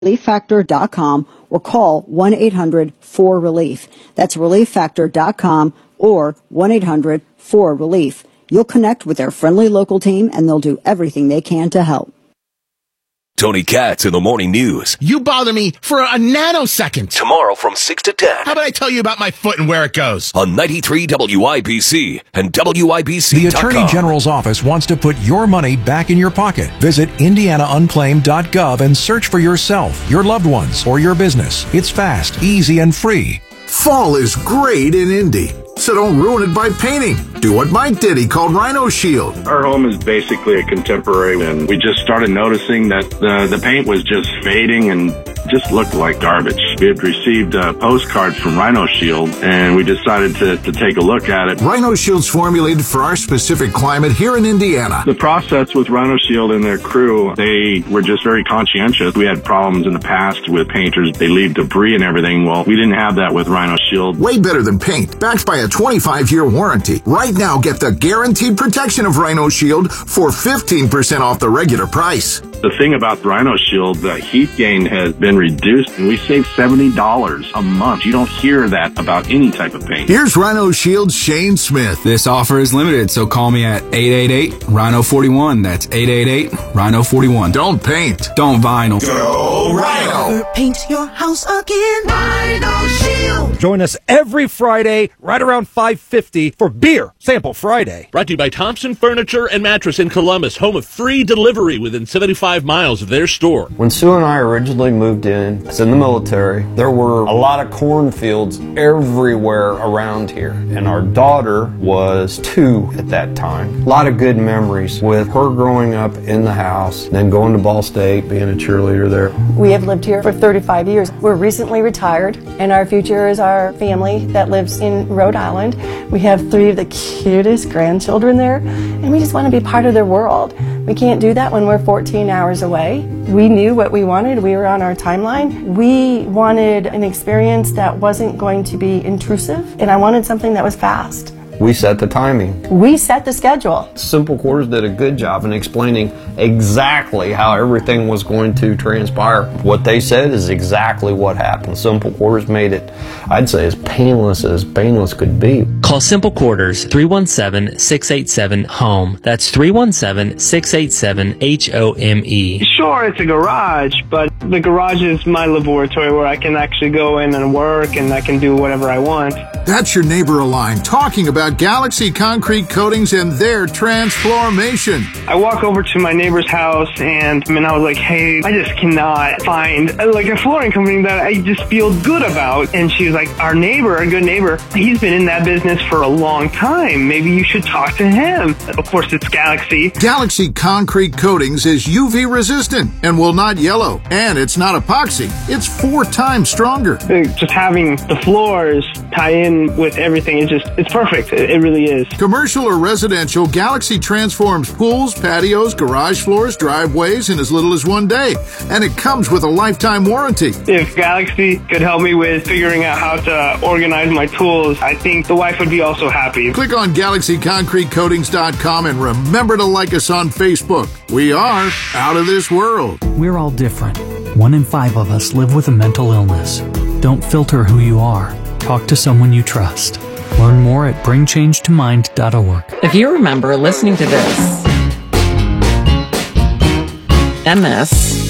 ReliefFactor.com or call 1-800-4RELIEF. That's ReliefFactor.com or 1-800-4RELIEF. You'll connect with their friendly local team and they'll do everything they can to help. Tony Katz in the Morning News. You bother me for a nanosecond. Tomorrow from 6 to 10. How about I tell you about my foot and where it goes? On 93 WIBC and WIBC.com. The Attorney General's office wants to put your money back in your pocket. Visit IndianaUnclaimed.gov and search for yourself, your loved ones, or your business. It's fast, easy, and free. Fall is great in Indy, so don't ruin it by painting. Do what Mike did. He called Rhino Shield. Our home is basically a contemporary, and we just started noticing that the paint was just fading and just looked like garbage. We had received postcards from Rhino Shield, and we decided to take a look at it. Rhino Shield's formulated for our specific climate here in Indiana. The process with Rhino Shield and their crew, they were just very conscientious. We had problems in the past with painters. They leave debris and everything. Well, we didn't have that with Rhino Shield. Way better than paint, backed by a 25-year warranty. Right now, get the guaranteed protection of Rhino Shield for 15% off the regular price. The thing about Rhino Shield, the heat gain has been reduced, and we save $70 a month. You don't hear that about any type of paint. Here's Rhino Shield's Shane Smith. This offer is limited, so call me at 888-RHINO-41. That's 888-RHINO-41. Don't paint. Don't vinyl. Go Rhino. Paint your house again. Rhino Shield. Join us every Friday right around 5:50 for Beer Sample Friday. Brought to you by Thompson Furniture and Mattress in Columbus, home of free delivery within 75 miles of their store. When Sue and I originally moved in, I was in the military, there were a lot of cornfields everywhere around here. And our daughter was 2 at that time. A lot of good memories with her growing up in the house, then going to Ball State, being a cheerleader there. We have lived here for 35 years. We're recently retired, and our future is our family that lives in Rhode Island. We have 3 of the cutest grandchildren there, and we just want to be part of their world. We can't do that when we're 14 hours away. We knew what we wanted. We were on our timeline. We wanted an experience that wasn't going to be intrusive, and I wanted something that was fast. We set the timing. We set the schedule. Simple Quarters did a good job in explaining exactly how everything was going to transpire. What they said is exactly what happened. Simple Quarters made it, I'd say, as painless could be. Call Simple Quarters 317-687-HOME. That's 317-687-HOME. Sure, it's a garage, but the garage is my laboratory where I can actually go in and work and I can do whatever I want. That's your neighbor Align talking about Galaxy Concrete Coatings and their transformation. I walk over to my neighbor's house and I was like, hey, I just cannot find like a flooring company that I just feel good about. And she was like, our neighbor, a good neighbor, he's been in that business for a long time. Maybe you should talk to him. Of course, it's Galaxy. Galaxy Concrete Coatings is UV resistant and will not yellow. And it's not epoxy. It's 4 times stronger. Just having the floors tie in with everything, it's perfect. It really is. Commercial or residential, Galaxy transforms pools, patios, garage floors, driveways in as little as 1 day. And it comes with a lifetime warranty. If Galaxy could help me with figuring out how to organize my tools, I think the wife would be also happy. Click on GalaxyConcreteCoatings.com and remember to like us on Facebook. We are out of this world. We're all different. 1 in 5 of us live with a mental illness. Don't filter who you are. Talk to someone you trust. Learn more at bringchangetimind.org. If you remember listening to this, and this,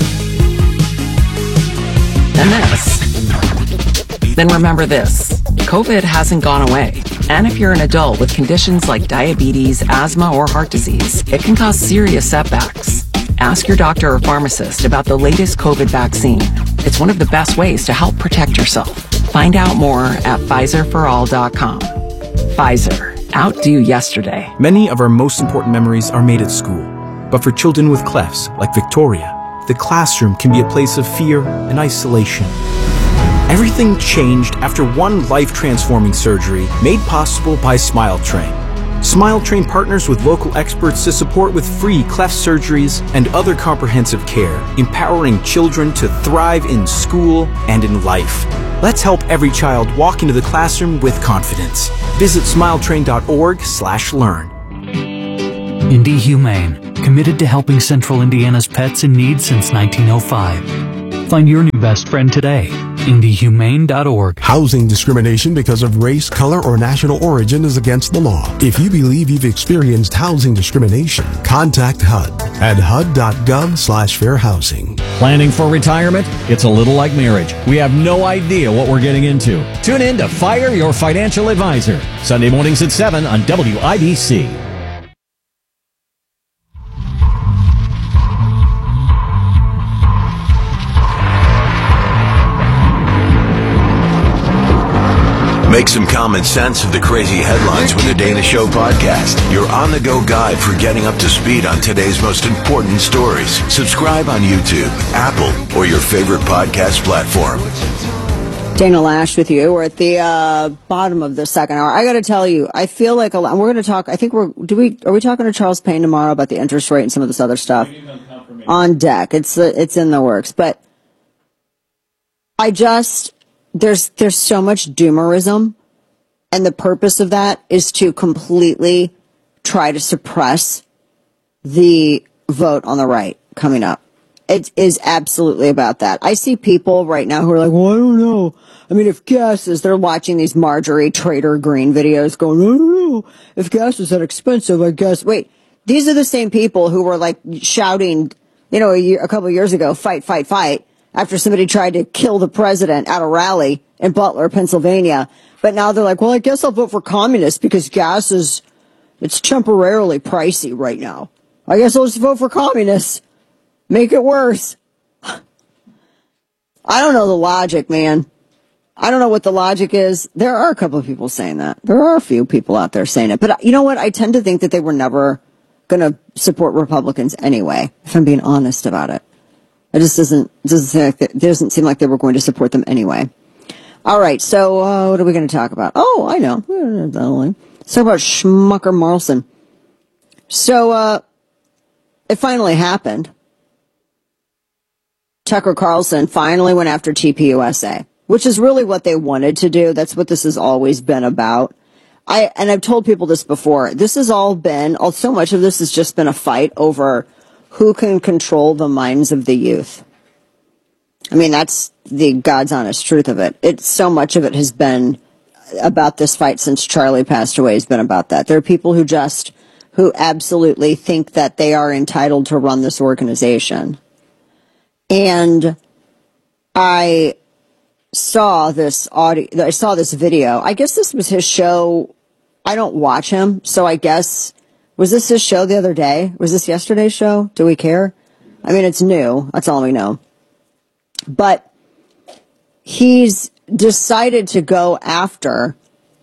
then remember this. COVID hasn't gone away. And if you're an adult with conditions like diabetes, asthma, or heart disease, it can cause serious setbacks. Ask your doctor or pharmacist about the latest COVID vaccine. It's one of the best ways to help protect yourself. Find out more at PfizerForAll.com. Pfizer. Outdo yesterday. Many of our most important memories are made at school. But for children with clefs, like Victoria, the classroom can be a place of fear and isolation. Everything changed after one life-transforming surgery made possible by SmileTrain. SmileTrain partners with local experts to support with free cleft surgeries and other comprehensive care, empowering children to thrive in school and in life. Let's help every child walk into the classroom with confidence. Visit smiletrain.org/learn. Indy Humane, committed to helping Central Indiana's pets in need since 1905. Find your new best friend today. IndyHumane.org. Housing discrimination because of race, color, or national origin is against the law. If you believe you've experienced housing discrimination, contact HUD at hud.gov/fair housing. Planning for retirement? It's a little like marriage. We have no idea what we're getting into. Tune in to Fire Your Financial Advisor, Sunday mornings at 7 on WIBC. Make some common sense of the crazy headlines with the Dana Show podcast. Your on-the-go guide for getting up to speed on today's most important stories. Subscribe on YouTube, Apple, or your favorite podcast platform. Dana Lash with you. We're at the bottom of the second hour. I got to tell you, I feel like we're going to talk. I think are we talking to Charles Payne tomorrow about the interest rate and some of this other stuff on deck? It's in the works, but there's so much doomerism, and the purpose of that is to completely try to suppress the vote on the right coming up. It is absolutely about that. I see people right now who are like, well, I don't know. I mean, if gas is, they're watching these Marjorie Trader Green videos going, I don't know. If gas is that expensive, I guess. Wait, these are the same people who were like shouting, a couple of years ago, fight, fight, fight, after somebody tried to kill the president at a rally in Butler, Pennsylvania. But now they're like, well, I guess I'll vote for communists because gas it's temporarily pricey right now. I guess I'll just vote for communists. Make it worse. I don't know the logic, man. I don't know what the logic is. There are a couple of people saying that. There are a few people out there saying it. But you know what? I tend to think that they were never going to support Republicans anyway, if I'm being honest about it. It just doesn't seem like they were going to support them anyway. All right, so what are we going to talk about? Oh, I know. Let's talk about Schmucker Marlson. So it finally happened. Tucker Carlson finally went after TPUSA, which is really what they wanted to do. That's what this has always been about. I've told people this before. This has all been, so much of this has just been a fight over who can control the minds of the youth. I mean, that's the God's honest truth of it. So much of it has been about this fight since Charlie passed away has been about that. There are people who absolutely think that they are entitled to run this organization. And I saw this video. I guess this was his show. I don't watch him, so I guess, was this his show the other day? Was this yesterday's show? Do we care? I mean, it's new. That's all we know. But he's decided to go after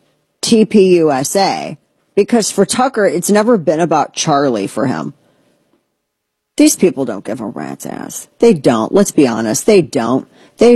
TPUSA because for Tucker, it's never been about Charlie for him. These people don't give a rat's ass. They don't. Let's be honest. They don't.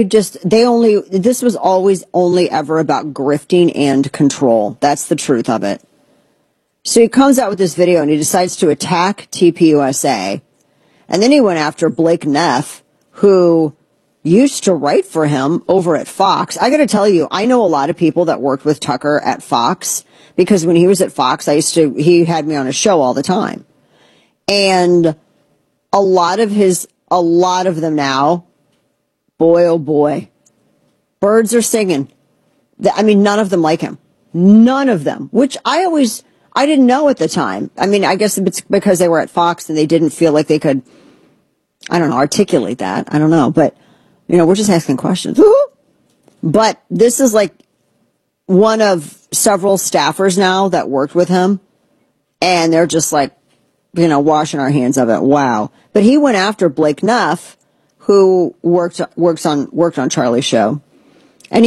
This was always only ever about grifting and control. That's the truth of it. So he comes out with this video and he decides to attack TPUSA. And then he went after Blake Neff, who used to write for him over at Fox. I got to tell you, I know a lot of people that worked with Tucker at Fox because when he was at Fox, he had me on his show all the time. And a lot of them now, boy, oh boy, birds are singing. I mean, none of them like him. None of them, which I didn't know at the time. I mean, I guess it's because they were at Fox and they didn't feel like they could, I don't know, articulate that. I don't know. But, we're just asking questions. But this is like one of several staffers now that worked with him. And they're just like, washing our hands of it. Wow. But he went after Blake Neff, who worked on Charlie's show. And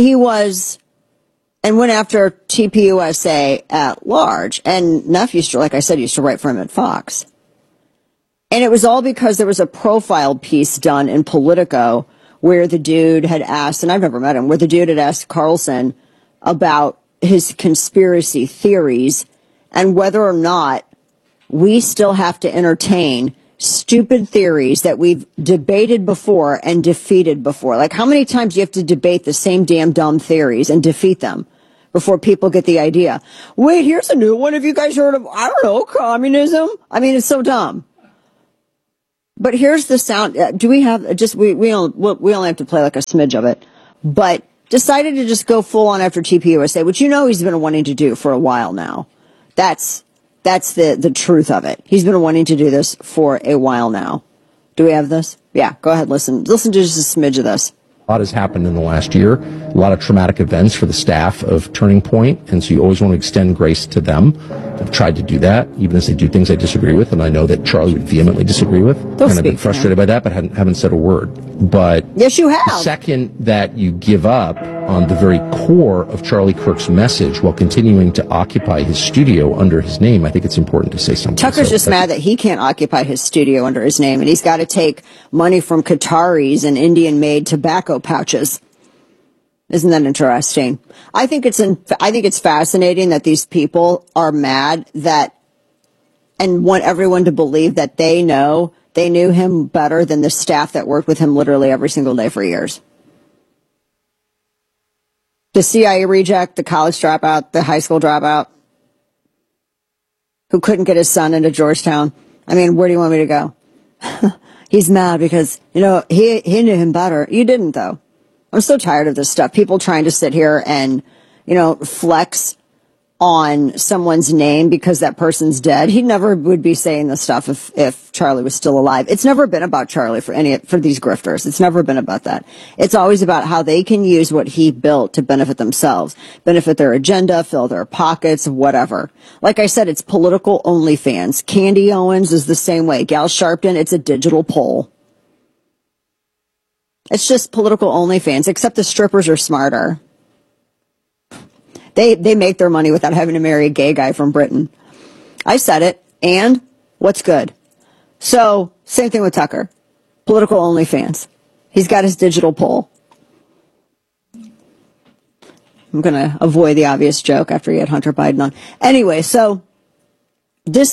went after TPUSA at large. And Neff used to write for him at Fox. And it was all because there was a profile piece done in Politico where the dude had asked, and I've never met him, where the dude had asked Carlson about his conspiracy theories and whether or not we still have to entertain stupid theories that we've debated before and defeated before. Like, how many times do you have to debate the same damn dumb theories and defeat them before people get the idea? Wait, here's a new one. Have you guys heard of, communism? I mean, it's so dumb. But here's the sound. Do we have just we only have to play like a smidge of it, but decided to just go full on after TPUSA, which he's been wanting to do for a while now. That's the truth of it. He's been wanting to do this for a while now. Do we have this? Yeah, go ahead, listen to just a smidge of this. A lot has happened in the last year, a lot of traumatic events for the staff of Turning Point, and so you always want to extend grace to them. I've tried to do that, even as they do things I disagree with, and I know that Charlie would vehemently disagree with. And I've been frustrated by that, but haven't said a word. But yes, you have. The second that you give up on the very core of Charlie Kirk's message while continuing to occupy his studio under his name, I think it's important to say something. Tucker's just mad that he can't occupy his studio under his name, and he's got to take money from Qataris and Indian-made tobacco pouches. Isn't that interesting? I think it's fascinating that these people are mad and want everyone to believe that they knew him better than the staff that worked with him literally every single day for years. The CIA reject, the college dropout, the high school dropout, who couldn't get his son into Georgetown. I mean, where do you want me to go? He's mad because, he knew him better. You didn't, though. I'm so tired of this stuff. People trying to sit here and, flex on someone's name because that person's dead. He never would be saying this stuff if Charlie was still alive. It's never been about Charlie for these grifters. It's never been about that. It's always about how they can use what he built to benefit themselves, benefit their agenda, fill their pockets, whatever. Like I said, it's political OnlyFans. Candy Owens is the same way. Gal Sharpton, it's a digital poll. It's just political OnlyFans, except the strippers are smarter. They make their money without having to marry a gay guy from Britain. I said it, and what's good? So, same thing with Tucker. Political OnlyFans. He's got his digital poll. I'm going to avoid the obvious joke after he had Hunter Biden on. Anyway, so that's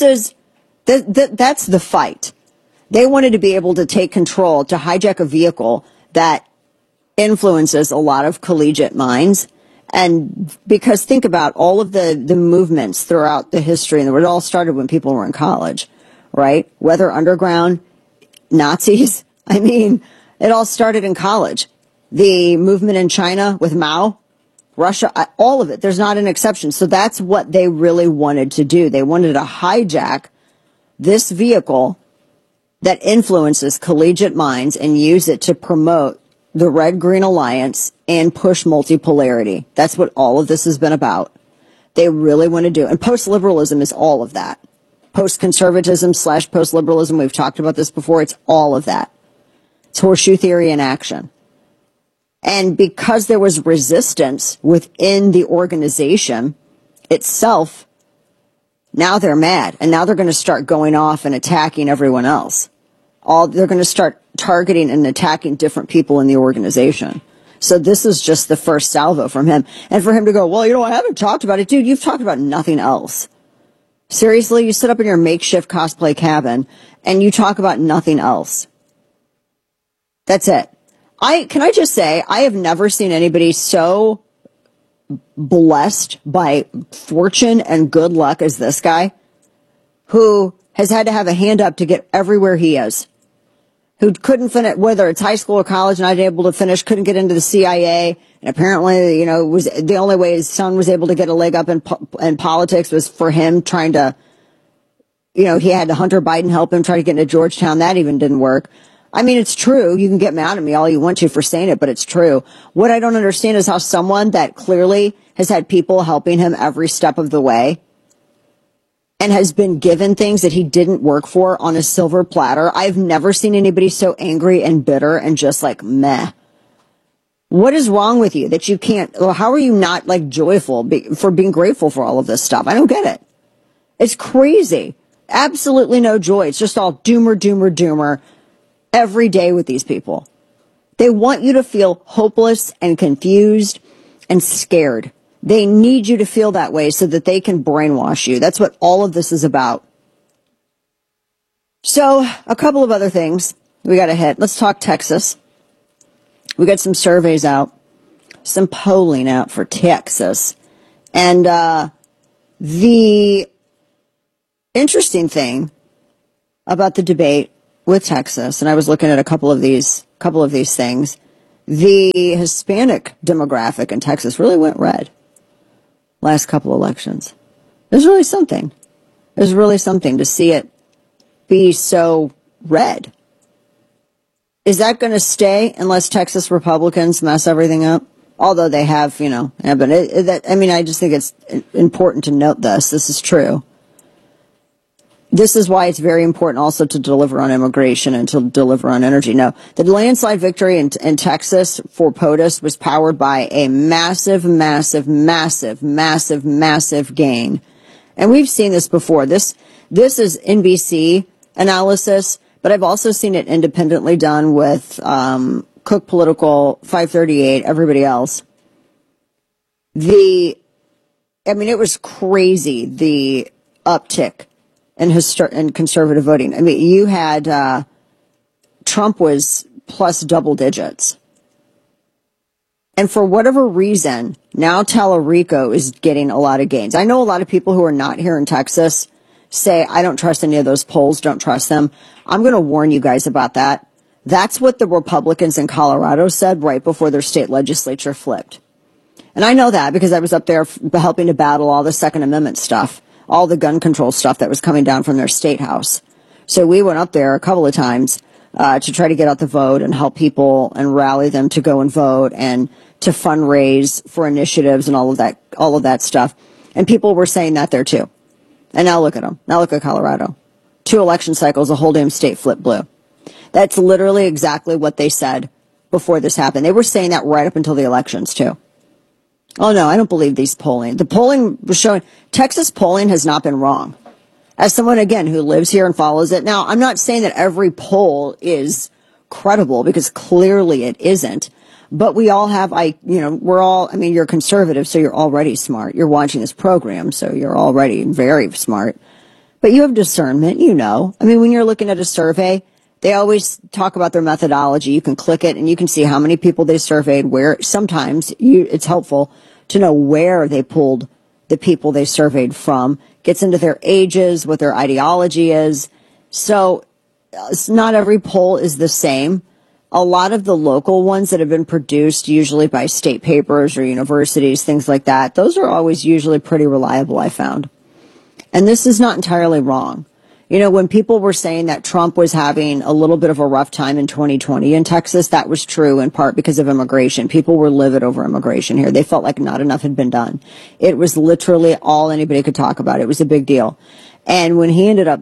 the fight. They wanted to be able to take control, to hijack a vehicle that influences a lot of collegiate minds. And because think about all of the movements throughout the history, and it all started when people were in college, right? Weather Underground, Nazis. I mean, it all started in college. The movement in China with Mao, Russia, all of it. There's not an exception. So that's what they really wanted to do. They wanted to hijack this vehicle that influences collegiate minds and use it to promote the Red-Green Alliance and push multipolarity. That's what all of this has been about. They really want to do. And post-liberalism is all of that. Post-conservatism / post-liberalism, we've talked about this before, it's all of that. It's horseshoe theory in action. And because there was resistance within the organization itself, now they're mad. And now they're going to start going off and attacking everyone else. They're going to start targeting and attacking different people in the organization. So this is just the first salvo from him. And for him to go, well, I haven't talked about it. Dude, you've talked about nothing else. Seriously, you sit up in your makeshift cosplay cabin and you talk about nothing else. That's it. Can I just say, I have never seen anybody so blessed by fortune and good luck as this guy, who has had to have a hand up to get everywhere he is. Who couldn't finish, whether it's high school or college, not able to finish, couldn't get into the CIA, and apparently, was the only way his son was able to get a leg up in politics was for him trying to, he had Hunter Biden help him try to get into Georgetown. That even didn't work. I mean, it's true. You can get mad at me all you want to for saying it, but it's true. What I don't understand is how someone that clearly has had people helping him every step of the way and has been given things that he didn't work for on a silver platter. I've never seen anybody so angry and bitter and just like, meh. What is wrong with you that you can't, or how are you not like joyful for being grateful for all of this stuff? I don't get it. It's crazy. Absolutely no joy. It's just all doomer, doomer, doomer every day with these people. They want you to feel hopeless and confused and scared. They need you to feel that way so that they can brainwash you. That's what all of this is about. So, a couple of other things we got to hit. Let's talk Texas. We got some surveys out, some polling out for Texas. And the interesting thing about the debate with Texas, and I was looking at a couple of these things, the Hispanic demographic in Texas really went red last couple elections. There's really something. There's really something to see it be so red. Is that going to stay unless Texas Republicans mess everything up? Although they have, but I just think it's important to note this. This is true. This is why it's very important also to deliver on immigration and to deliver on energy. No, the landslide victory in Texas for POTUS was powered by a massive, massive, massive, massive, massive gain. And we've seen this before. This is NBC analysis, but I've also seen it independently done with Cook Political, 538, everybody else. It was crazy, the uptick in conservative voting. I mean, you had Trump was plus double digits. And for whatever reason, now Tallarico is getting a lot of gains. I know a lot of people who are not here in Texas say, I don't trust any of those polls, don't trust them. I'm going to warn you guys about that. That's what the Republicans in Colorado said right before their state legislature flipped. And I know that because I was up there helping to battle all the Second Amendment stuff, all the gun control stuff that was coming down from their state house. So we went up there a couple of times to try to get out the vote and help people and rally them to go and vote and to fundraise for initiatives and all of that stuff. And people were saying that there too. And now look at them. Now look at Colorado. 2 election cycles, a whole damn state flipped blue. That's literally exactly what they said before this happened. They were saying that right up until the elections too. Oh no, I don't believe these polling. The polling was showing, Texas polling has not been wrong. As someone, again, who lives here and follows it. Now, I'm not saying that every poll is credible because clearly it isn't. But we all have, you're conservative, so you're already smart. You're watching this program, so you're already very smart. But you have discernment, when you're looking at a survey, they always talk about their methodology. You can click it and you can see how many people they surveyed, where sometimes it's helpful to know where they pulled the people they surveyed from, gets into their ages, what their ideology is. So not every poll is the same. A lot of the local ones that have been produced usually by state papers or universities, things like that, those are always usually pretty reliable, I found. And this is not entirely wrong. When people were saying that Trump was having a little bit of a rough time in 2020 in Texas, that was true in part because of immigration. People were livid over immigration here. They felt like not enough had been done. It was literally all anybody could talk about. It was a big deal. And when he ended up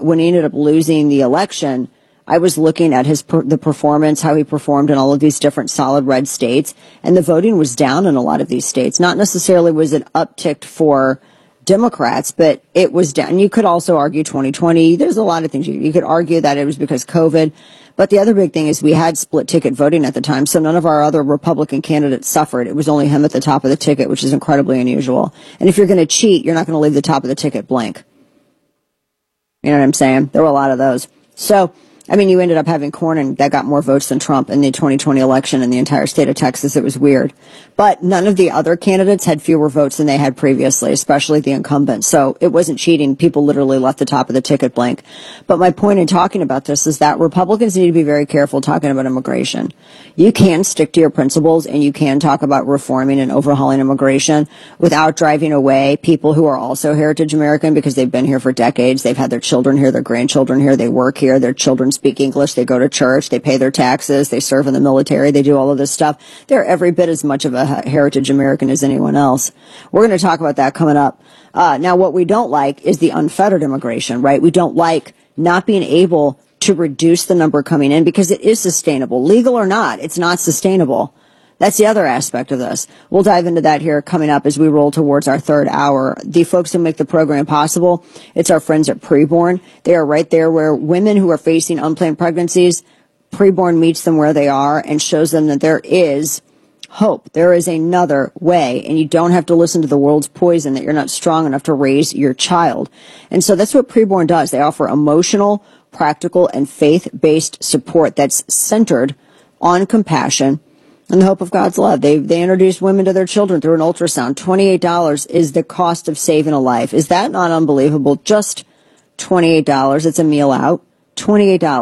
losing the election, I was looking at the performance, how he performed in all of these different solid red states, and the voting was down in a lot of these states. Not necessarily was it upticked for Democrats, but it was down. You could also argue 2020. There's a lot of things. You could argue that it was because COVID. But the other big thing is we had split ticket voting at the time, so none of our other Republican candidates suffered. It was only him at the top of the ticket, which is incredibly unusual. And if you're going to cheat, you're not going to leave the top of the ticket blank. You know what I'm saying? There were a lot of those. So, you ended up having Cornyn that got more votes than Trump in the 2020 election in the entire state of Texas. It was weird. But none of the other candidates had fewer votes than they had previously, especially the incumbents. So it wasn't cheating. People literally left the top of the ticket blank. But my point in talking about this is that Republicans need to be very careful talking about immigration. You can stick to your principles and you can talk about reforming and overhauling immigration without driving away people who are also heritage American because they've been here for decades. They've had their children here, their grandchildren here, they work here, their children speak English, they go to church, they pay their taxes, they serve in the military, they do all of this stuff. They're every bit as much of a heritage American as anyone else. We're going to talk about that coming up. Now, what we don't like is the unfettered immigration, right? We don't like not being able to reduce the number coming in because it is sustainable. Legal or not, it's not sustainable. That's the other aspect of this. We'll dive into that here coming up as we roll towards our third hour. The folks who make the program possible, it's our friends at Preborn. They are right there where women who are facing unplanned pregnancies, Preborn meets them where they are and shows them that there is hope. There is another way, and you don't have to listen to the world's poison that you're not strong enough to raise your child. And so that's what Preborn does. They offer emotional, practical, and faith-based support that's centered on compassion and the hope of God's love. They introduce women to their children through an ultrasound. $28 is the cost of saving a life. Is that not unbelievable? Just $28. It's a meal out. $28.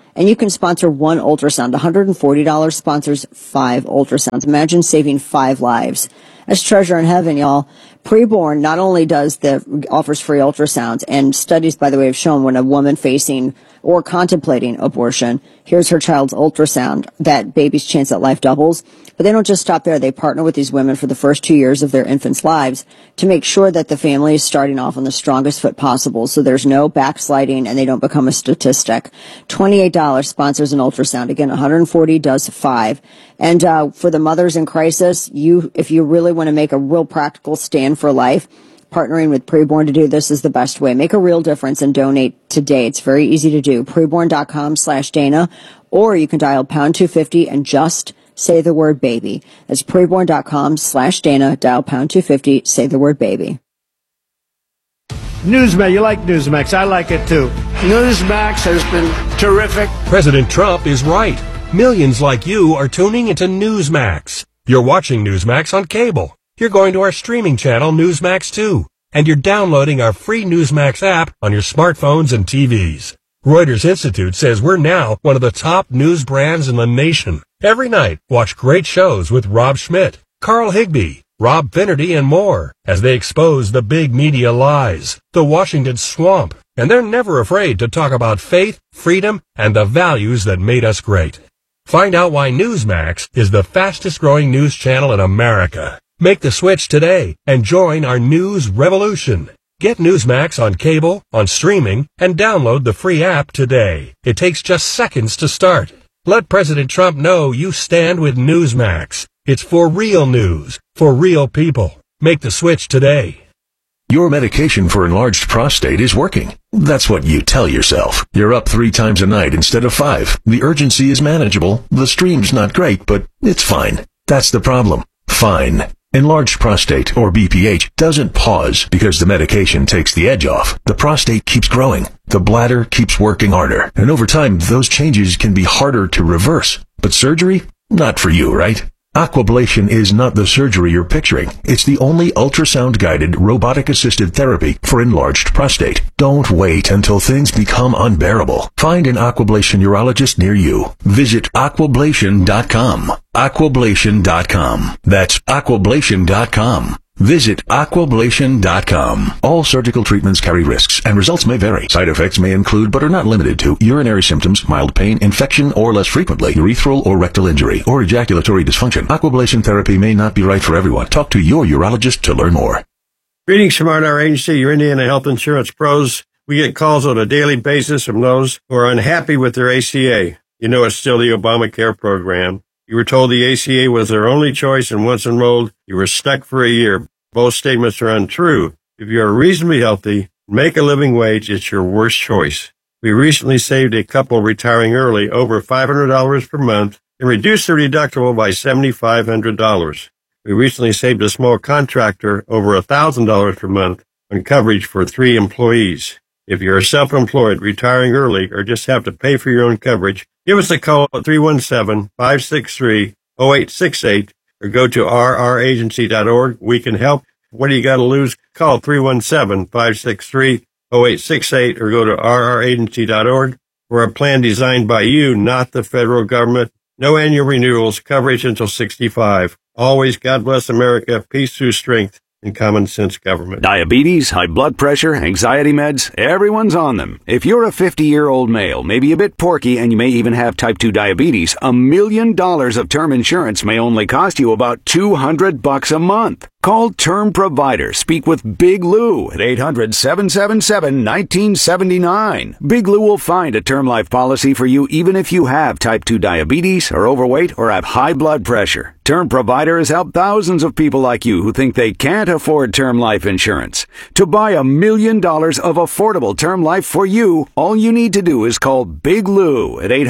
And you can sponsor one ultrasound. $140 sponsors 5 ultrasounds. Imagine saving 5 lives. That's treasure in heaven, y'all. Preborn not only offers free ultrasounds, and studies, by the way, have shown when a woman facing or contemplating abortion hears her child's ultrasound, that baby's chance at life doubles. But they don't just stop there. They partner with these women for the first 2 years of their infants' lives to make sure that the family is starting off on the strongest foot possible, so there's no backsliding and they don't become a statistic. $28 sponsors an ultrasound. Again, $140 does 5. And for the mothers in crisis, if you really want to make a real practical stand for life, partnering with Preborn to do this is the best way. Make a real difference and donate today. It's very easy to do. Preborn.com/Dana, or you can dial pound 250 and just say the word baby. That's Preborn.com/Dana. Dial pound 250, say the word baby. Newsmax, you like Newsmax. I like it too. Newsmax has been terrific. President Trump is right. Millions like you are tuning into Newsmax. You're watching Newsmax on cable. You're going to our streaming channel, Newsmax 2. And you're downloading our free Newsmax app on your smartphones and TVs. Reuters Institute says we're now one of the top news brands in the nation. Every night, watch great shows with Rob Schmidt, Carl Higbie, Rob Finnerty, and more as they expose the big media lies, the Washington swamp, and they're never afraid to talk about faith, freedom, and the values that made us great. Find out why Newsmax is the fastest growing news channel in America. Make the switch today and join our news revolution. Get Newsmax on cable, on streaming, and download the free app today. It takes just seconds to start. Let President Trump know you stand with Newsmax. It's for real news, for real people. Make the switch today. Your medication for enlarged prostate is working. That's what you tell yourself. You're up 3 times a night instead of 5. The urgency is manageable. The stream's not great, but it's fine. That's the problem. Fine. Enlarged prostate, or BPH, doesn't pause because the medication takes the edge off. The prostate keeps growing. The bladder keeps working harder. And over time, those changes can be harder to reverse. But surgery? Not for you, right? Aquablation is not the surgery you're picturing. It's the only ultrasound-guided, robotic-assisted therapy for enlarged prostate. Don't wait until things become unbearable. Find an Aquablation urologist near you. Visit aquablation.com. Aquablation.com. That's aquablation.com. Visit aquablation.com. All surgical treatments carry risks, and results may vary. Side effects may include, but are not limited to, urinary symptoms, mild pain, infection, or less frequently, urethral or rectal injury, or ejaculatory dysfunction. Aquablation therapy may not be right for everyone. Talk to your urologist to learn more. Greetings from our agency, your Indiana Health Insurance Pros. We get calls on a daily basis from those who are unhappy with their ACA. You know it's still the Obamacare program. You were told the ACA was their only choice, and once enrolled, you were stuck for a year. Both statements are untrue. If you are reasonably healthy, make a living wage, it's your worst choice. We recently saved a couple retiring early over $500 per month and reduced their deductible by $7,500. We recently saved a small contractor over $1,000 per month on coverage for 3 employees. If you're self-employed, retiring early, or just have to pay for your own coverage, give us a call at 317-563-0868 or go to rragency.org. We can help. What do you got to lose? Call 317-563-0868 or go to rragency.org. We're a plan designed by you, not the federal government. No annual renewals, coverage until 65. Always God bless America, peace through strength, and common sense government. Diabetes, high blood pressure, anxiety meds, everyone's on them. If you're a 50-year-old male, maybe a bit porky, and you may even have type 2 diabetes, $1 million of term insurance may only cost you about $200 a month. Call Term Provider. Speak with Big Lou at 800-777-1979. Big Lou will find a term life policy for you even if you have type 2 diabetes, are overweight, or have high blood pressure. Term Provider has helped thousands of people like you who think they can't afford term life insurance. To buy $1 million of affordable term life for you, all you need to do is call Big Lou at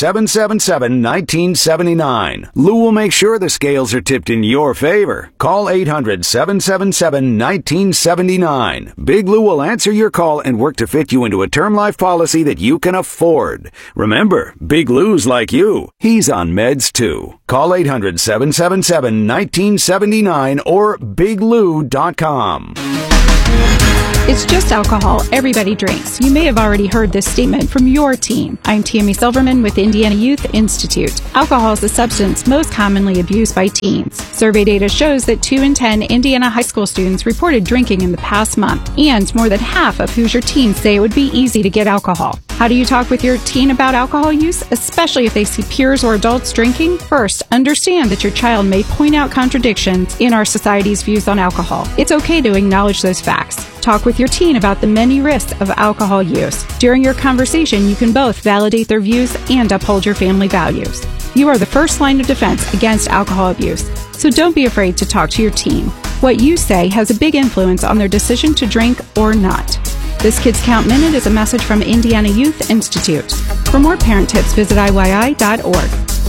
800-777-1979. Lou will make sure the scales are tipped in your favor. Call 800-777-1979. Big Lou will answer your call and work to fit you into a term life policy that you can afford. Remember, Big Lou's like you. He's on meds too. Call 800-777-1979 or biglou.com. It's just alcohol. Everybody drinks. You may have already heard this statement from your teen. I'm Tammy Silverman with Indiana Youth Institute. Alcohol is the substance most commonly abused by teens. Survey data shows that 2 in 10 Indiana high school students reported drinking in the past month, and more than half of Hoosier teens say it would be easy to get alcohol. How do you talk with your teen about alcohol use, especially if they see peers or adults drinking? First, understand that your child may point out contradictions in our society's views on alcohol. It's okay to acknowledge those facts. Talk with your teen about the many risks of alcohol use. During your conversation, you can both validate their views and uphold your family values. You are the first line of defense against alcohol abuse, so don't be afraid to talk to your teen. What you say has a big influence on their decision to drink or not. This Kids Count Minute is a message from Indiana Youth Institute. For more parent tips, visit IYI.org.